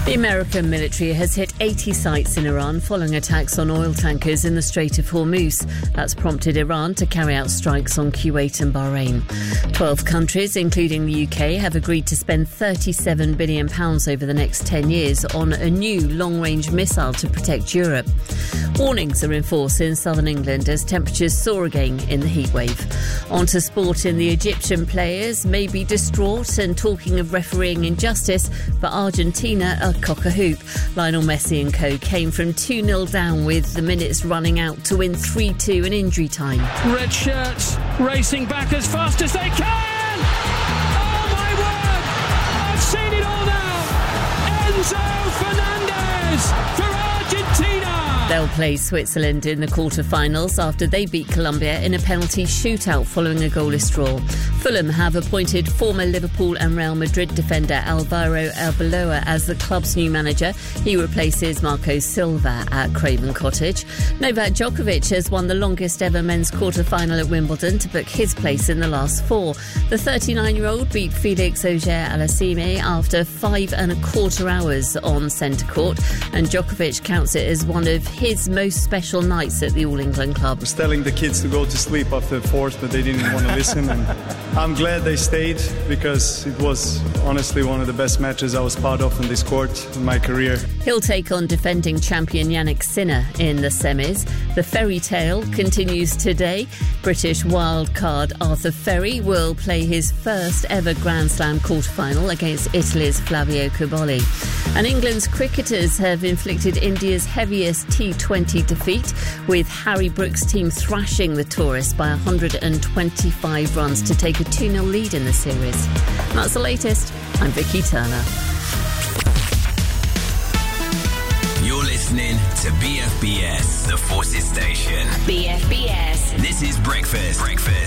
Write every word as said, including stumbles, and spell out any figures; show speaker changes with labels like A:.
A: The American military has hit eighty sites in Iran following attacks on oil tankers in the Strait of Hormuz. That's prompted Iran to carry out strikes on Kuwait and Bahrain. Twelve countries, including the U K, have agreed to spend thirty-seven billion pounds over the next ten years on a new long-range missile to protect Europe. Warnings are in force in southern England as temperatures soar again in the heatwave. On to sport. In the Egyptian players may be distraught and talking of refereeing injustice, but Argentina are cock-a-hoop. Lionel Messi and co came from two nil down with the minutes running out to win three two in injury time.
B: Red shirts racing back as fast as they can! Oh my word! I've seen it all now! Enzo Fernandez for Argentina!
A: They'll play Switzerland in the quarter-finals after they beat Colombia in a penalty shootout following a goalless draw. Fulham have appointed former Liverpool and Real Madrid defender Alvaro Arbeloa as the club's new manager. He replaces Marco Silva at Craven Cottage. Novak Djokovic has won the longest ever men's quarter-final at Wimbledon to book his place in the last four. The thirty-nine-year-old beat Felix Auger-Aliassime after five and a quarter hours on centre court, and Djokovic counts it as one of his most special nights at the All England Club.
C: I was telling the kids to go to sleep after the fourth, but they didn't want to listen, and I'm glad they stayed because it was honestly one of the best matches I was part of in this court in my career.
A: He'll take on defending champion Yannick Sinner in the semis. The fairy tale continues today. British wildcard Arthur Ferry will play his first ever Grand Slam quarter-final against Italy's Flavio Cobolli. And England's cricketers have inflicted India's heaviest T twenty defeat, with Harry Brook's team thrashing the tourists by one hundred twenty-five runs to take a two nil lead in the series. And that's the latest. I'm Vicky Turner.
D: You're listening to B F B S, the Forces Station.
E: B F B S.
D: This is Breakfast. Breakfast.